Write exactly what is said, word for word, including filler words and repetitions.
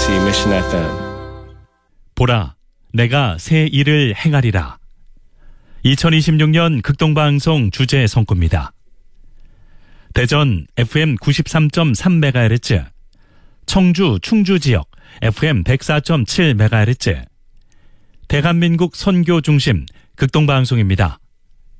케이비씨 Mission 에프엠. 보라, 내가 새 일을 행하리라. 이천이십육 년 극동방송 주제 성구입니다. 대전 에프엠 구십삼 점 삼 메가헤르츠, 청주 충주 지역 에프엠 백사 점 칠 메가헤르츠, 대한민국 선교 중심 극동방송입니다.